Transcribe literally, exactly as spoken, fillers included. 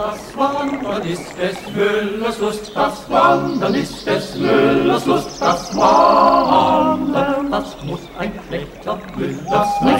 Das Wandern ist des Müllers Lust, das Wandern ist des Müllers Lust, das Wandern, das muss ein schlechter Müllers